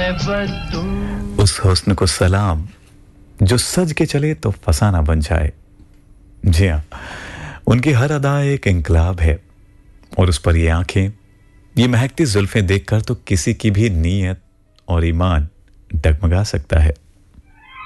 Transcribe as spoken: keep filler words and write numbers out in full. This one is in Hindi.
उस हुस्न को सलाम जो सज के चले तो फसाना बन जाए। जी हाँ, उनकी हर अदा एक इंकलाब है और उस पर ये आंखें, ये महकती जुल्फें देखकर तो किसी की भी नीयत और ईमान डगमगा सकता है।